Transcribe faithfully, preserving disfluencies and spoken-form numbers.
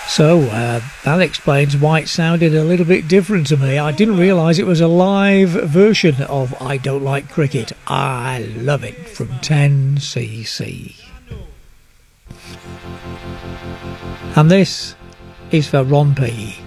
So uh, that explains why it sounded a little bit different to me. I didn't realise it was a live version of I Don't Like Cricket. I love it from ten C C. And this is for Ron P.